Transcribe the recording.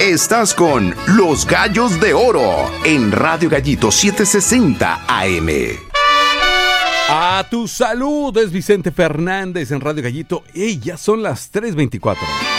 Estás con Los Gallos de Oro en Radio Gallito 760 AM. A tu salud, es Vicente Fernández en Radio Gallito. Ya son las 3:24.